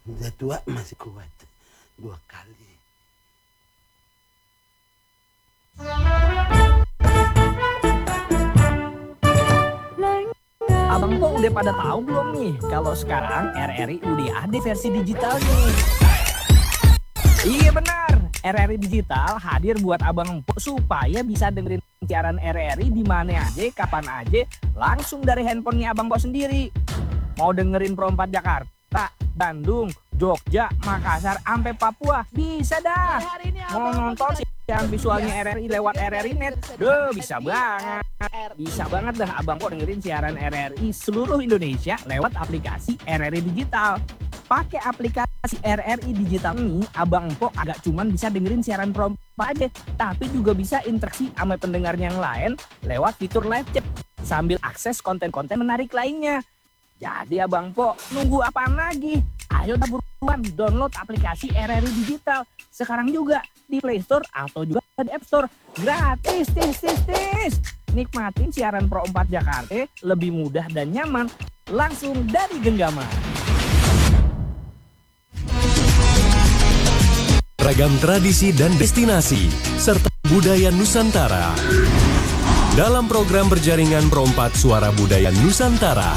Udah tua masih kuat. 2 kali. Abang kok udah pada tahu belum nih kalau sekarang RRI udah ada versi digital nih? Iya benar, RRI Digital hadir buat Abang Empok supaya bisa dengerin siaran RRI di mana aja, kapan aja, langsung dari handphonenya Abang Empok sendiri. Mau dengerin Pro 4 Jakarta, Bandung, Jogja, Makassar, sampai Papua, bisa dah. Mau nonton siaran visualnya RRI lewat RRI Net, bisa banget. Bisa banget dah Abang Empok dengerin siaran RRI seluruh Indonesia lewat aplikasi RRI Digital. Pakai aplikasi RRI Digital ini, Abang Empok agak cuman bisa dengerin siaran Pro 4 aja, tapi juga bisa interaksi sama pendengarnya yang lain lewat fitur live chat sambil akses konten-konten menarik lainnya. Jadi Abang Empok nunggu apaan lagi? Ayo dah buruan download aplikasi RRI Digital sekarang juga di Play Store atau juga di App Store. Gratis, tis. Nikmatin siaran Pro 4 Jakarta lebih mudah dan nyaman langsung dari genggaman. Ragam tradisi dan destinasi, serta budaya Nusantara. Dalam program berjaringan Pro 4 Suara Budaya Nusantara.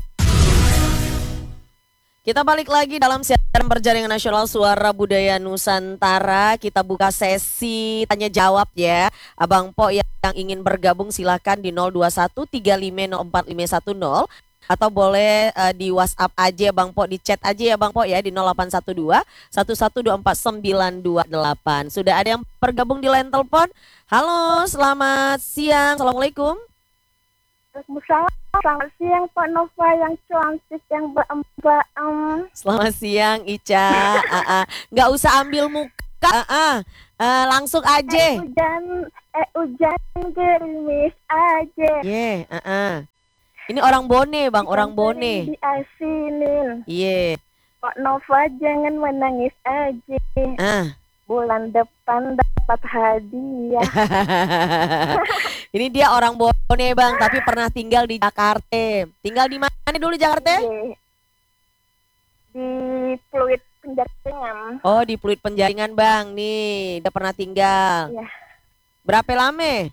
Kita balik lagi dalam siaran berjaringan nasional Suara Budaya Nusantara. Kita buka sesi tanya jawab ya. Abang Po yang ingin bergabung silakan di 02135045510 atau boleh di WhatsApp aja Bang Po, di chat aja ya Bang Po ya di 0812 1124928. Sudah ada yang bergabung di line telepon. Halo, selamat siang. Assalamualaikum. Selamat siang Pak Nova yang cantik, yang mbak. Selamat siang Ica. Nggak usah ambil muka. Langsung aja. Hujan gerimis aja. Ini orang Bone Bang, orang Bone. Diasinin. Pak Nova jangan menangis aja. Bulan depan dapat hadiah. Ini dia orang Bone Bang, tapi pernah tinggal di Jakarta. Tinggal di mana dulu Jakarta? Di Pluit Penjaringan. Oh, di Pluit Penjaringan Bang. Nih, udah pernah tinggal. Iya. Berapa lama?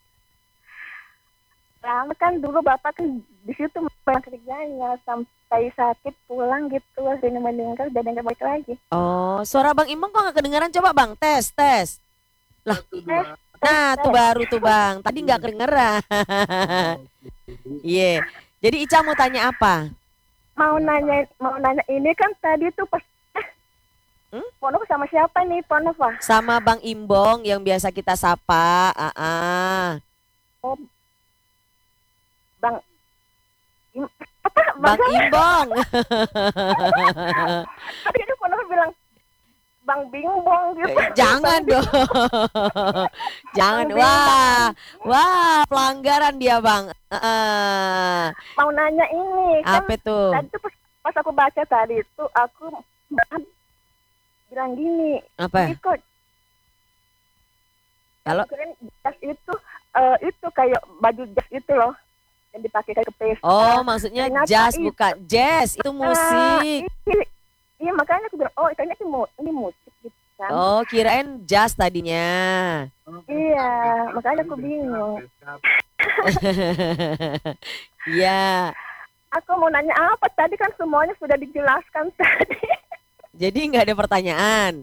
Lama kan dulu Bapak kan di situ banyak kerjanya sampai sakit pulang gitu, akhirnya meninggal dan nggak balik lagi. Oh, suara Bang Imong kok nggak kedengeran? Coba Bang, tes. Lah, nah tuh baru tuh Bang. Tadi nggak kedengeran. Iya. Jadi Ica mau tanya apa? Mau nanya ini kan tadi tuh pas Ponova sama siapa nih Ponova? Sama Bang Imbong yang biasa kita sapa. Oh, Bang Imbong. Tadi itu Ponova bilang Bang Bingbong gitu. Jangan dong. Jangan. Wah, pelanggaran dia Bang. Mau nanya ini. Apa kan, tuh? Tadi tuh pas aku baca tadi itu aku bilang gini. Apa? Halo? Jas itu kayak baju jas itu loh yang dipakai kayak ke pesta. Oh, maksudnya jazz bukan jazz, itu musik. Iya, makanya aku bilang, oh kayaknya ini musik gitu kan. Oh, kirain jazz tadinya. Iya, makanya aku bingung. Iya. Aku mau nanya apa? Tadi kan semuanya sudah dijelaskan tadi. Jadi nggak ada pertanyaan.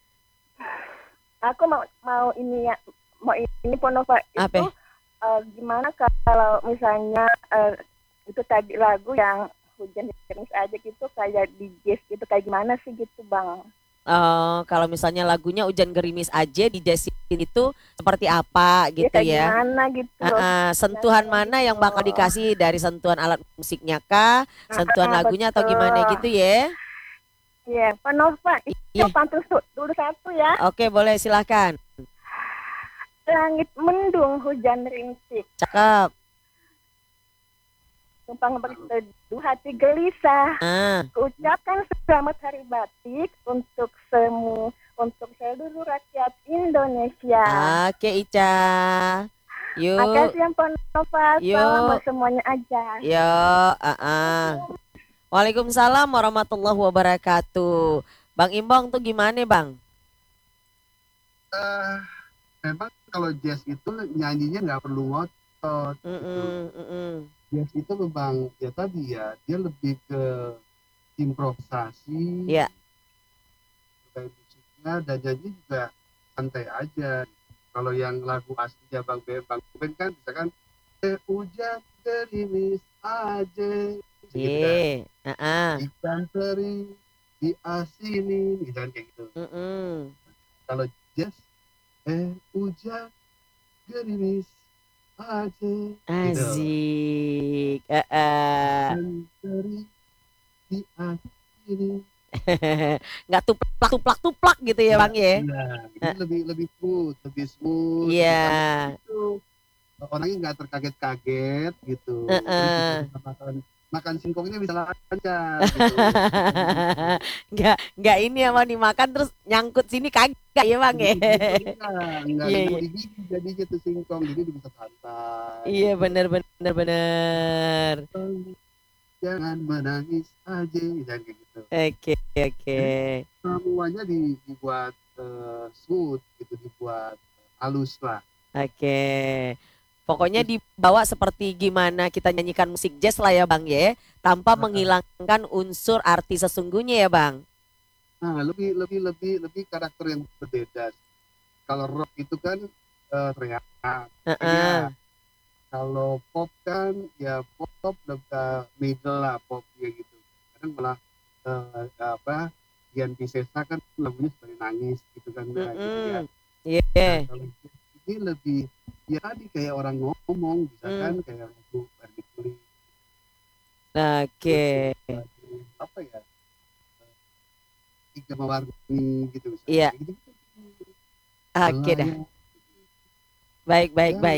Aku mau ini ya, mau ini Ponova itu. Apa? Gimana kalau misalnya itu tadi lagu yang hujan gerimis aja gitu kayak di jazz gitu, kayak gimana sih gitu Bang? Kalau misalnya lagunya hujan gerimis aja di jazz itu seperti apa gitu ya? Gimana gitu? Sentuhan mana yang bakal dikasih dari sentuhan alat musiknya kah? Sentuhan lagunya atau gimana gitu ya? Iya, Ponova itu pantun dulu satu ya. Oke, boleh silahkan. Langit mendung hujan rintik. Cakep. Tumpang berteduh hati gelisah. Ucapkan selamat hari batik untuk seluruh rakyat Indonesia. Oke Ica. Yuk. Makasih yang Ponova. Salam buat semuanya aja. Yuk. Waalaikumsalam warahmatullahi wabarakatuh. Bang Imbong tuh gimana Bang? Memang kalau jazz itu nyanyinya nggak perlu ngotot gitu. Jazz itu memang ya tadi ya dia lebih ke improvisasi, Ya. kayak musiknya dan nyanyi juga santai aja. Kalau yang lagu aslinya Bang Ben kan misalkan hujan gerimis aja gitu kan. Iya. Ikan teri diasinin gitu kan kayak gitu. Kalau jazz hujan gerimis aja gitu. Asik. Ikan teri diasinin. Nggak tuplak gitu ya Bang ya? Ini lebih smooth. Iya. Gitu. Orangnya nggak terkaget-kaget gitu. Terus makan singkongnya bisa lancar gitu. Nggak ini ya mau dimakan terus nyangkut sini kagak ya Bang ya? Nggak Iya, mau iya. digigit jadi gitu singkong, jadi bisa santai. Iya bener. Jangan menangis aja dan kayak gitu. Oke. Semuanya dibuat smooth gitu, dibuat halus lah. Oke. Pokoknya dibawa seperti gimana kita nyanyikan musik jazz lah ya Bang ya, tanpa menghilangkan unsur arti sesungguhnya ya Bang. Nah, lebih karakter yang berbeda. Kalau rock itu kan teriak. Heeh. Kalau pop kan ya pop middle lah popnya gitu. Kadang malah Dian Piscesa kan lagunya seperti nangis gitu kan gitu ya. Iya. Nah, kalau ini lebih ya tadi kayak orang ngomong, misalkan kayak lagu Barbie Kulit. Oke. Apa ya? Tiga Mawarni gitu misalnya. Iya. Gitu. Oke dah. Baik.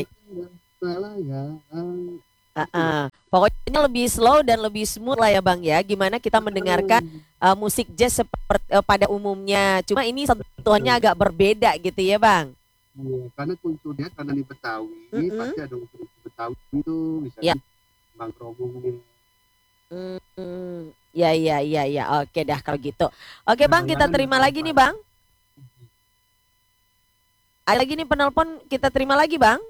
Pokoknya lebih slow dan lebih smooth lah ya Bang ya. Gimana kita mendengarkan musik jazz seperti pada umumnya. Cuma ini sentuhannya agak berbeda gitu ya Bang. Iya, karena kulturnya karena di Betawi pasti ada unsur Betawi itu misalnya Bang Kromongnya. Ya. Oke dah kalau gitu. Oke Bang, kita terima lagi nih Bang. Ada lagi nih penelpon, kita terima lagi Bang.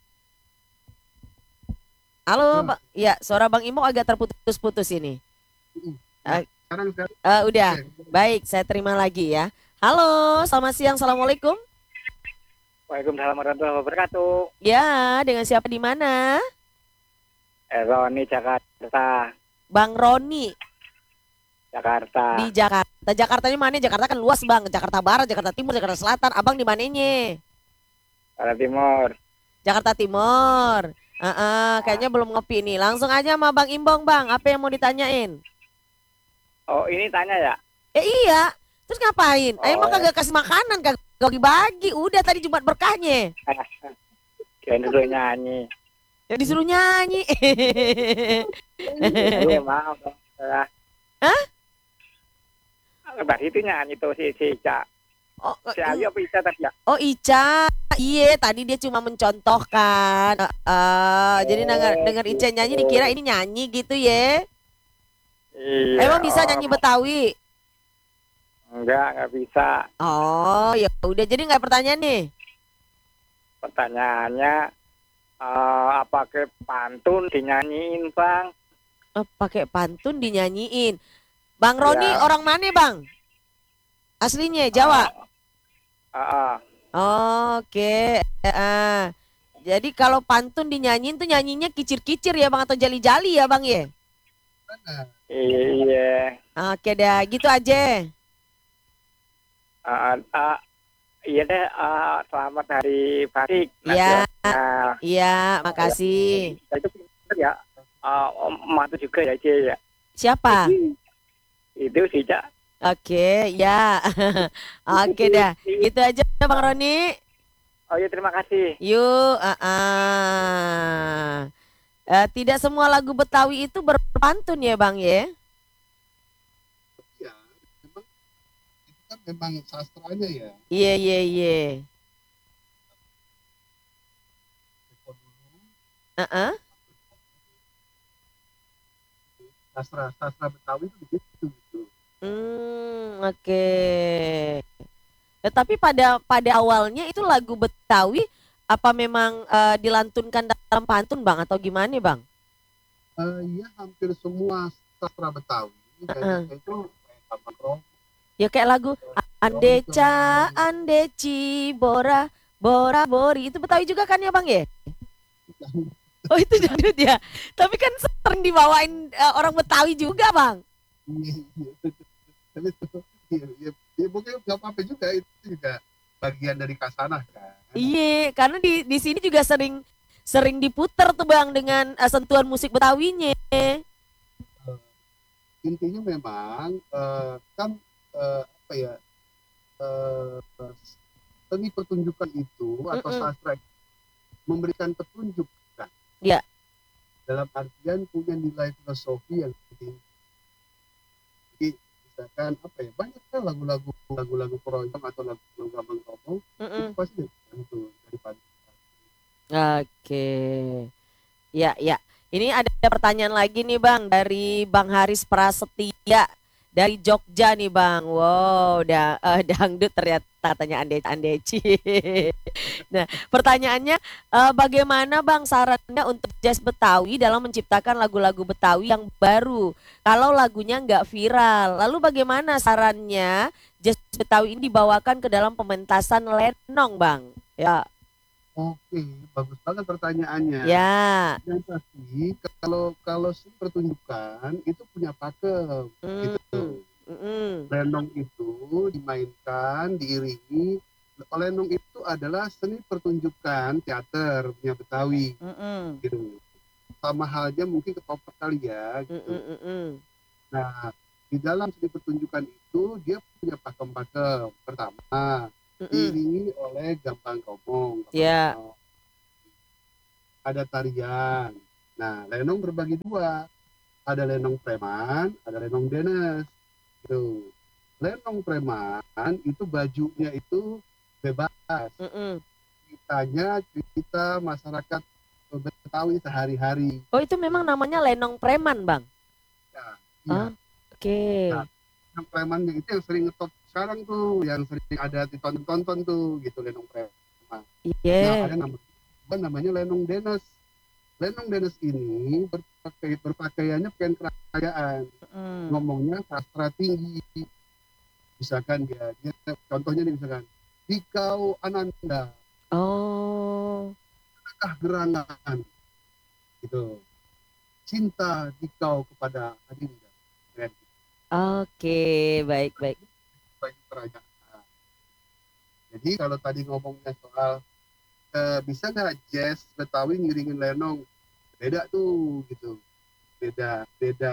Halo, Bang. Ya, suara Bang Imo agak terputus-putus ini. Sekarang Udah. Baik, saya terima lagi ya. Halo, selamat siang. Assalamualaikum. Waalaikumsalam warahmatullahi wabarakatuh. Ya, dengan siapa di mana? Roni, Jakarta. Bang Roni Jakarta. di Jakarta. Jakartanya mana? Jakarta kan luas Bang. Jakarta Barat, Jakarta Timur, Jakarta Selatan. Abang di mananya? Jakarta Timur. Jakarta Timur. Kayaknya belum ngopi nih. Langsung aja sama Bang Imbong Bang. Apa yang mau ditanyain? Oh, ini tanya ya? Iya. Terus ngapain? Emang kagak kasih makanan, kagak bagi-bagi. Udah tadi Jumat berkahnya. Kirain dulu nyanyi. Ya disuruh nyanyi. Iya, maaf. Hah? Tadi itu nyanyi tuh si Ica. Si Ayu apa Ica tadi ya? Oh Ica, iya tadi dia cuma mencontohkan. Jadi denger Ica nyanyi dikira ini nyanyi gitu ya. Iya. Emang bisa nyanyi Betawi? Enggak bisa. Oh ya udah, jadi nggak pertanyaan nih. Pertanyaannya apa ke pantun dinyanyiin Bang? Pakai pantun dinyanyiin. Bang Roni orang mana Bang? Aslinya Jawa. Oke. Jadi kalau pantun dinyanyiin tuh nyanyinya kicir-kicir ya Bang, atau jali-jali ya Bang ya? Iya. Oke dah, gitu aja. Iya deh, selamat hari Batik. Iya. Iya, makasih. Itu bener ya, Matu juga ya Cie ya. Siapa? Itu sih Cak. Oke, ya. Oke dah. Gitu aja Bang Roni. Oh iya, terima kasih. Yuk, tidak semua lagu Betawi itu berpantun ya Bang ya? ya memang itu kan memang sastranya ya. Iya. sastra Betawi itu begitu gitu. Oke. Tapi pada awalnya itu lagu Betawi apa memang dilantunkan dalam pantun Bang atau gimana Bang? Ya hampir semua sastra Betawi kayaknya itu kayak Taman Romo, Ya kayak lagu Andeca, Andeci, Bora, Bora, Bori. Itu Betawi juga kan ya Bang ya? Oh itu dangdut ya. Tapi kan sering dibawain orang Betawi juga Bang. Tapi ya mungkin nggak apa-apa juga, itu juga bagian dari kasanah kan. Iya, karena di sini juga sering diputer tuh Bang dengan sentuhan musik Betawinya. Intinya memang kan apa ya, seni pertunjukan itu atau sastra itu memberikan petunjuk kan. Ya. Dalam artian punya nilai filosofi yang tinggi. Jadi misalkan apa ya, banyak kan lagu-lagu keroncong atau lagu-lagu Abang Romo itu pasti itu dari pantun. Oke. Ya, ya. Ini ada pertanyaan lagi nih Bang dari Bang Haris Prasetya dari Jogja nih Bang. Wow, dangdut ternyata katanya Andeci. Nah, pertanyaannya bagaimana Bang sarannya untuk jazz Betawi dalam menciptakan lagu-lagu Betawi yang baru kalau lagunya nggak viral? Lalu bagaimana sarannya jazz Betawi ini dibawakan ke dalam pementasan lenong Bang? Ya. Oke, bagus banget pertanyaannya. Ya. Yang pasti kalau pertunjukan itu punya pakem gitu. Lenong itu dimainkan, diiringi. Lenong itu adalah seni pertunjukan teater punya Betawi, gitu. Sama halnya mungkin ketoprak kali ya, gitu. Nah, di dalam seni pertunjukan itu dia punya pakem-pakem. Pertama, diiringi oleh gambang kromong. Ya. Ada tarian. Nah, lenong berbagi dua. Ada lenong preman, ada lenong denes. Gitu. Lenong preman itu bajunya itu bebas. Cerita masyarakat Betawi sehari-hari. Oh, itu memang namanya lenong preman, Bang? Ya, iya. Oke. Nah, lenong premannya itu yang sering ngetop sekarang tuh, yang sering ada ditonton tuh gitu, lenong preman. Iya. Nah, ada namanya lenong denes. Lenong denes ini berpakaiannya pakaian kerajaan. Ngomongnya sastra tinggi. Misalkan dia contohnya nih, misalkan Dikau Ananda. Oh. Adakah gerangan gitu. Cinta Dikau kepada Adinda. Oke, baik. Kerajaan. Jadi kalau tadi ngomongnya soal bisa nggak jazz Betawi ngiringin lenong, beda tuh gitu, beda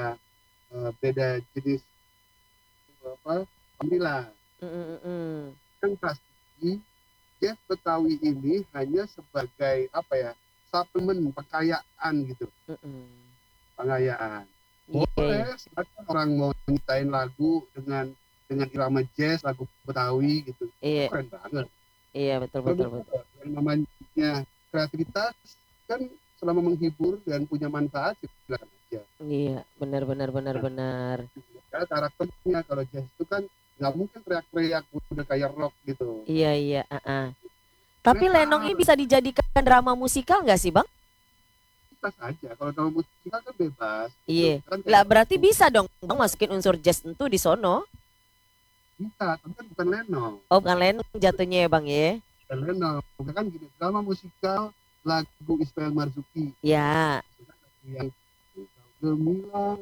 jenis apa pampilan. Yang pasti jazz Betawi ini hanya sebagai apa ya, suplemen pengkayaan gitu, pengayaan. Boleh orang mau nyitain lagu dengan irama jazz, lagu Betawi gitu, keren banget. Iya, betul. Yang namanya kreativitas kan selama menghibur dan punya manfaat, silakan aja. Iya, benar. Ya, karakternya kalau jazz itu kan nggak mungkin teriak-teriak udah kayak rock gitu. Iya. Tapi lenong ini bisa dijadikan drama musikal nggak sih, Bang? Bisa saja. Kalau drama musikal kan bebas. Iya. Kan Lah berarti bisa dong Bang masukin unsur jazz tentu di sono. bisa, tapi kan bukan lenong. Oh, bukan lenong jatuhnya ya Bang ya? Bukan lenong. Kan gini, drama musikal lagu Ismail Marzuki. Ya. Yang gemilang,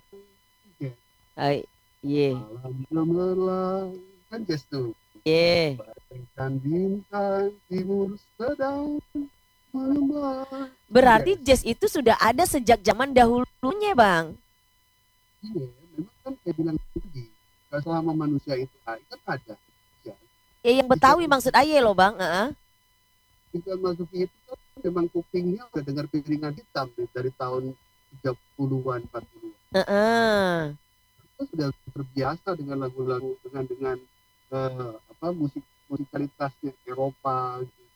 Iya. malam gemerlang, kan jazz tuh. Iya. Bagaikan bintang timur sedang melemah. Berarti jazz itu sudah ada sejak zaman dahulunya, Bang. Iya, memang kan kayak bilang tadi, selama manusia itu kan ada. Ya. Yang Betawi maksud aye loh, Bang. Ismail Marzuki itu kan memang kupingnya udah dengar piringan hitam dari tahun 30-an, 40-an. Itu sudah terbiasa dengan lagu-lagu dengan musikalitasnya Eropa gitu.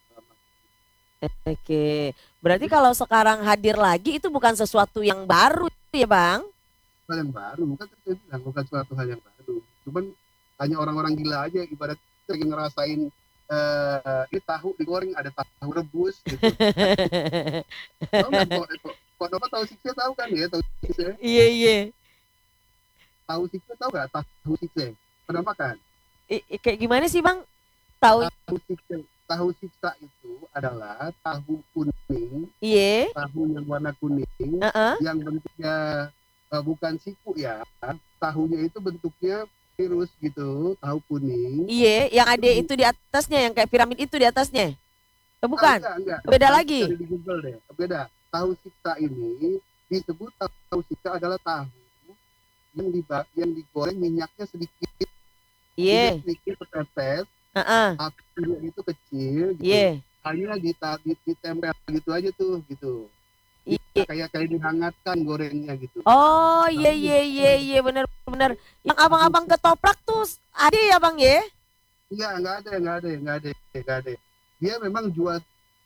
Oke. Berarti kalau sekarang hadir lagi itu bukan sesuatu yang baru ya, Bang? hal yang baru, kan saya bilang bukan suatu hal yang baru. Cuman hanya orang-orang gila aja ibarat lagi ngerasain ini tahu digoreng ada tahu rebus gitu. Tahu nggak kok Nova tahu sikse tahu kan ya tahu sikse? Iya. Tahu sikse tahu nggak tahu sikse? Pernah makan? Kayak gimana sih Bang? Tahu? Tahu siksa itu adalah tahu kuning. Iya. Tahu yang warna kuning, yang bentuknya bukan siku ya. Tahunya itu bentuknya virus gitu, tahu kuning. Iya, yang ada itu di atasnya, yang kayak piramid itu di atasnya. Bukan? Enggak. Beda lagi. Di Google deh. Beda. Tahu siksa ini disebut tahu siksa adalah tahu yang digoreng minyaknya sedikit. Iya. Sedikit tetes. Apinya itu kecil gitu. Iya. Hanya ditempel gitu aja tuh gitu. Kayak dihangatkan gorengnya gitu. Oh iya benar. Yang abang-abang ketoprak tuh ada ya Bang ya? Enggak ada. Dia memang jual.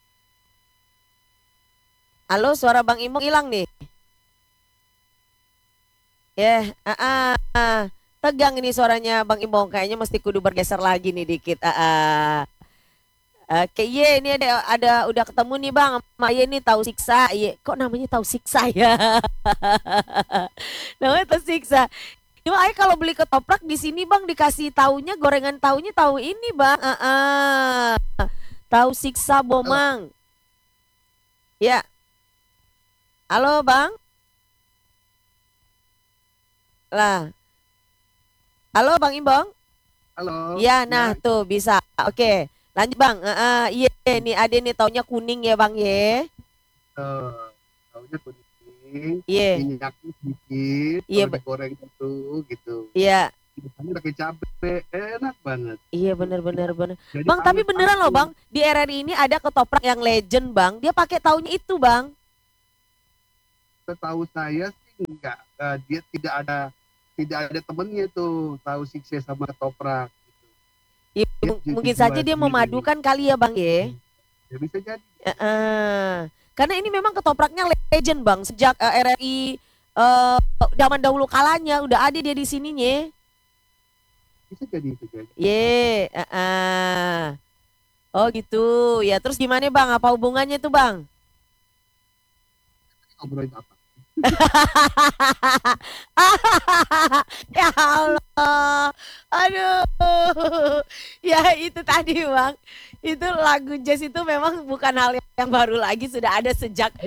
Halo, suara Bang Imong hilang nih. Tegang ini suaranya Bang Imong, kayaknya mesti kudu bergeser lagi nih dikit. Oke, ini ada udah ketemu nih Bang. Sama ini tahu siksa. Kok namanya tahu siksa ya? Namanya tahu siksa. Cuma kalau beli ketoprak di sini Bang dikasih taunya gorengan taunya tahu ini Bang. Tahu siksa Bomang. Ya. Halo Bang. Lah. Halo Bang Imbong. Halo. Ya, nah tuh bisa. Oke. Lanjut Bang. Iya nih ada nih taunya kuning ya Bang ya. Taunya kuning. Iya. Minyaknya sedikit. Iya. Digoreng itu gitu. Iya. Biasanya pakai cabai, enak banget. Iya benar. Jadi Bang tapi beneran loh Bang, di RRI ini ada ketoprak yang legend Bang. Dia pakai taunya itu Bang. Setahu saya sih enggak. Dia tidak ada temennya tuh tahu sikse sama ketoprak. Ya, mungkin saja dia memadukan kali ya Bang ya. Ya bisa jadi. Karena ini memang ketopraknya legend Bang. Sejak RRI zaman dahulu kalanya udah ada dia di sininya. Bisa jadi. Oh gitu. Ya terus gimana Bang? Apa hubungannya tuh Bang? Ngobrolin apa? Ya Allah, aduh, ya itu tadi Bang, itu lagu jazz itu memang bukan hal yang baru lagi, sudah ada sejak,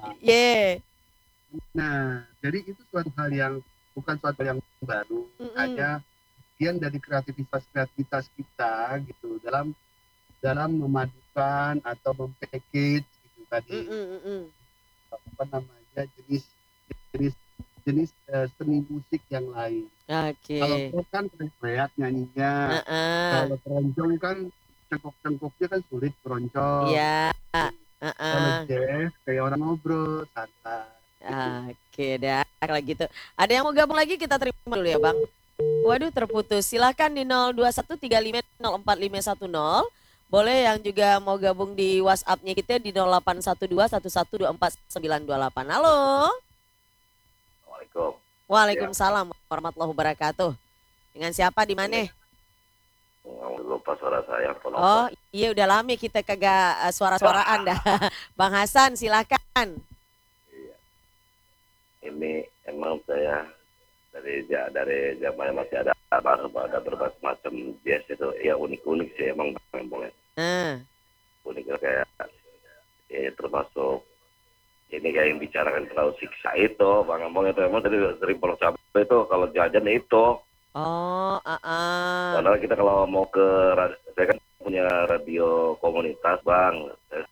Nah, jadi itu suatu hal yang bukan suatu hal yang baru, hanya bagian dari kreativitas kita gitu dalam memadukan atau mempackage gitu tadi, apa namanya jenis seni musik yang lain. Oke. Kalau pop kan teriak nyanyinya, kalau keroncong kan cengkok-cengkoknya kan sulit keroncong. Iya. Kalau jazz kayak orang ngobrol santai. Oke dah kalau gitu. Ada yang mau gabung lagi kita terima dulu ya Bang. Waduh terputus. Silahkan di 02135045510. Boleh yang juga mau gabung di WhatsApp-nya kita di 081211249928. Halo. Assalamualaikum. Waalaikumsalam warahmatullahi wabarakatuh. Dengan siapa di mana? Lupa suara saya. Oh iya udah lama kita kagak suara-suaraan dah. Bang Hasan silakan. Iya. Ini emang saya dari zaman masih ada berbagai macam jazz itu ya unik sih emang Bang. Unik kayak ya, termasuk ini kayak yang bicarakan tahu siksa itu Bang Ambong itu emang dari Pondok Cabe itu kalau jajan itu. Karena kita kalau mau ke saya kan punya radio komunitas Bang.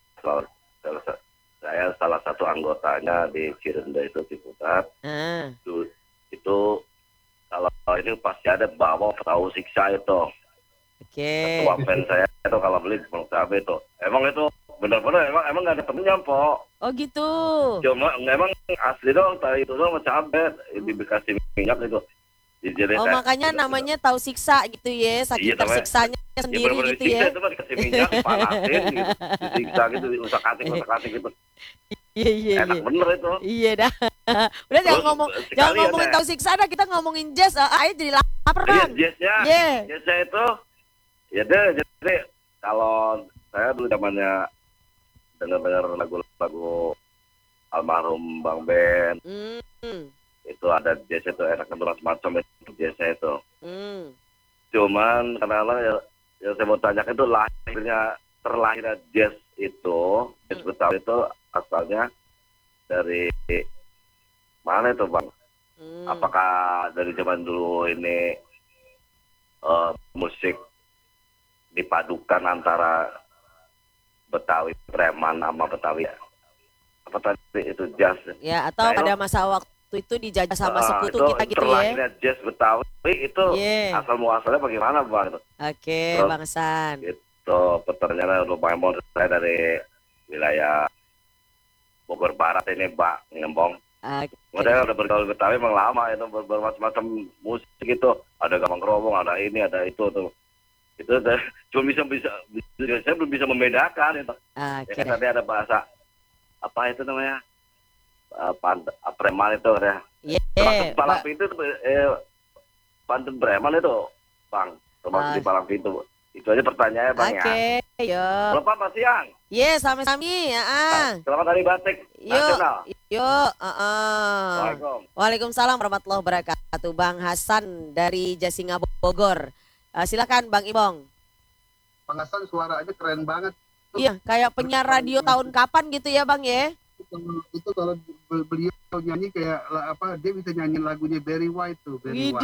Saya salah satu anggotanya di Cirende itu di Pusat. Itu kalau ini pasti ada bawa tahu siksa itu. Oke. Ketua fans saya itu kalau beli di Pondok Cabe itu. Emang itu benar-benar emang nggak ada temennya Po. Oh gitu. Cuma emang asli dong itu dong cabe dikasih minyak itu. Makanya namanya tahu siksa gitu ya, saking tersiksanya sendiri gitu ya. Itu mah dikasih minyak, dipanasin gitu, disiksa gitu, diusak-atik gitu. Iya. Enak bener itu. Iya dah. Udah jangan Sekalian ngomongin ya. tahu siksa dah, kita ngomongin jazz. Ayo jadi lapar, Iya, Bang. jazznya, Iya. jazznya itu, ya deh, jadi kalau saya dulu zamannya dengar lagu-lagu almarhum Bang Ben, itu ada jazz itu enak banget semacam itu jazznya itu. Cuman kadang-kadang ya saya mau tanyakan itu terlahirnya jazz itu, jazz Betawi itu asalnya dari mana itu Bang? Apakah dari zaman dulu ini musik dipadukan antara Betawi preman sama Betawi apa tadi itu jazz? Ya, atau Nah, pada masa waktu itu dijajah sama sekutu itu kita gitu ya. terlahirnya jazz Betawi itu Iya. asal muasalnya bagaimana Bang? Oke, Terus, Bang Hasan. Itu ternyata lumayan mau saya dari wilayah Bogor Barat ini Mbak Ngembong. Oke. Model udah bergaul Betawi emang lama itu bermacam-macam musik itu. Ada gambang keromong, ada ini, ada itu tuh. Itu cuma bisa saya belum bisa membedakan itu. Oke. Ya kan tadi ada bahasa apa itu namanya? Preman itu ya. Iya. Palang Pintu pantun preman itu, Bang. Termasuk di Palang Pintu. Itu aja pertanyaannya Bang ya. Oke, yo. Selamat Pak Siang. Iya, sami-sami. Selamat Hari Batik Nasional. Yuk. Assalamualaikum. Waalaikumsalam warahmatullahi wabarakatuh. Bang Hasan dari Jasinga Bogor. Silakan Bang Ibong. Bang Hasan suaranya keren banget. Iya, kayak penyiar radio tahun kapan gitu ya Bang ya? Itu kalau beliau nyanyi kayak apa, dia bisa nyanyi lagunya Barry White tuh, Barry White.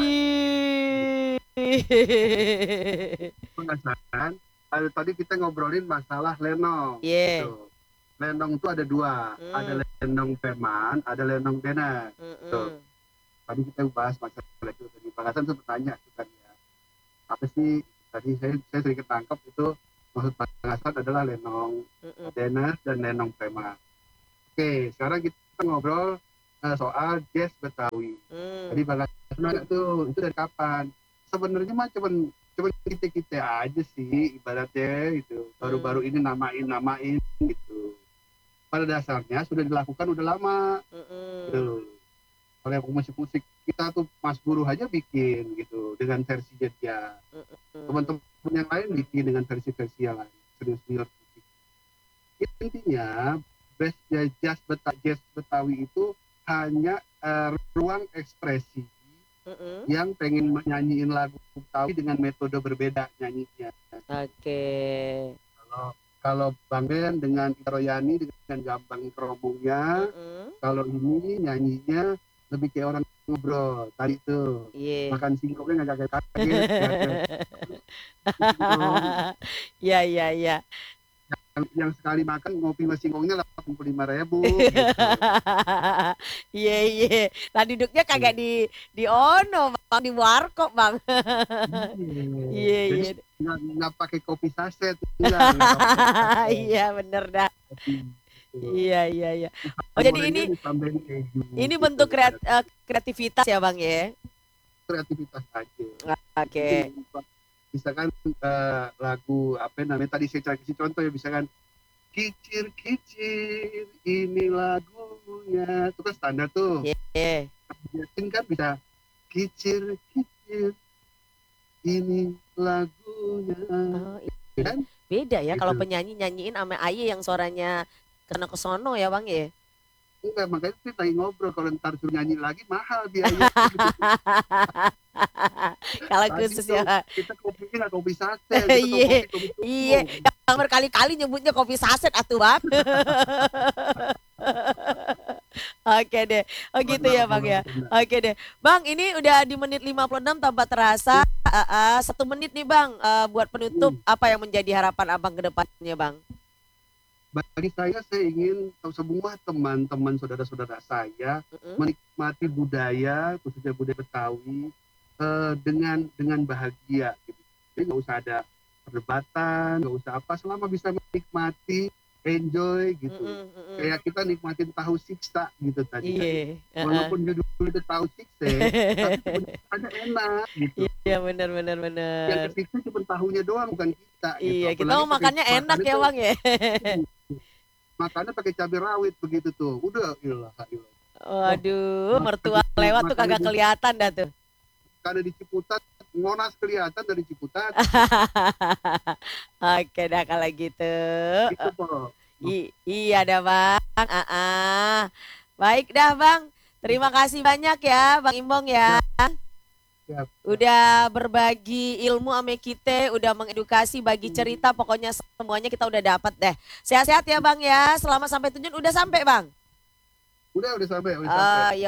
Bang Hasan, tadi kita ngobrolin masalah lenong. Iya. Tuh. Lenong itu ada dua, ada lenong peman, ada lenong benar. Tuh. Tadi kita bahas masalah itu, tadi Bang Hasan tuh bertanya tuh kan ya, apa sih tadi saya sering ketangkap itu maksud Bang Hasan adalah lenong benar dan lenong peman. Oke, sekarang kita ngobrol soal jazz Betawi. Tadi Bang Hasan nanya tuh, itu dari kapan? Sebenarnya mah cuman kita aja sih ibaratnya itu. Baru-baru ini namain gitu. Pada dasarnya sudah dilakukan udah lama. Gitu. Oleh musik-musik kita tuh Mas Guru aja bikin gitu dengan versi dia. Teman-teman yang lain bikin dengan versi-versi yang lain. Senior musik. Intinya jazz Betawi itu hanya ruang ekspresi yang pengen nyanyiin lagu Betawi dengan metode berbeda nyanyinya. Oke. Kalau Bang Ben dengan Royani dengan gambang keromongnya, kalau ini nyanyinya lebih kayak orang ngobrol tadi tuh. Makan singkongnya nggak kaget. Iya. Yang sekali makan ngopi sama singkongnya 85.000 gitu. Iya. Tadi duduknya kagak di ono Bang, di warkop Bang. Iya. Nggak pakai kopi saset. Iya bener dah. Iya. Oh jadi ini bentuk kreativitas ya Bang ya? Kreativitas aja. Oke. Misalkan lagu apa namanya tadi saya kasih contoh ya, misalkan kicir ini lagunya itu kan standar tuh. Yakin kan bisa kicir ini lagunya. Kan? Beda ya gitu. Kalau penyanyi nyanyiin sama Aye yang suaranya kena kesono ya Bang ya. Enggak, makanya kita lagi ngobrol kalau ntar suruh nyanyi lagi mahal biaya. Kalau khusus ya kita kopinya nggak kopi saset. Iya, yang berkali-kali nyebutnya kopi saset atuh Bang. Oke deh, oh gitu ya Bang ya. Oke deh, Bang ini udah di menit 56 tanpa terasa. 1 menit nih Bang, buat penutup apa yang menjadi harapan Abang ke depannya Bang? Bagi saya ingin semua teman-teman saudara-saudara saya menikmati budaya, khususnya budaya Betawi dengan bahagia gitu. Jadi nggak usah ada perdebatan, nggak usah apa, selama bisa menikmati, enjoy gitu. Kayak kita nikmatin tahu siksa gitu tadi. Walaupun judul itu tahu siksa, tapi sebenarnya enak gitu. Iya benar. Yang kesiksa cuma tahunya doang, bukan kita. Iya, gitu. kita mau makannya enak ya Bang ya. makannya pakai cabai rawit begitu tuh. Udah, ilah. Waduh, mertua lewat tuh kagak kelihatan dah tuh. Karena di Ciputat, Monas kelihatan dari Ciputat. Oke dah kalau gitu. Gitu, Po. Iya dah Bang. Baik dah Bang. Terima kasih banyak ya Bang Imbong ya. Siap. Udah berbagi ilmu ame kita, udah mengedukasi, bagi cerita, pokoknya semuanya kita udah dapat deh. Sehat-sehat ya Bang ya. Selamat sampai tujuan. Udah sampai Bang? Udah sampai. Ya